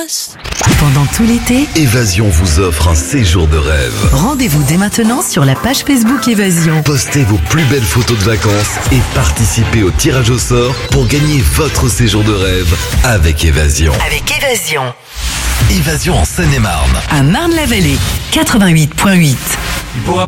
vacances. Pendant tout l'été, Évasion vous offre un séjour de rêve. rendez-vous dès maintenant sur la page Facebook Évasion. Postez vos plus belles photos de vacances et participez au tirage au sort pour gagner votre séjour de rêve avec Évasion. Avec Évasion. Évasion en Seine-et-Marne. À Marne-la-Vallée, 88.8. Il pourra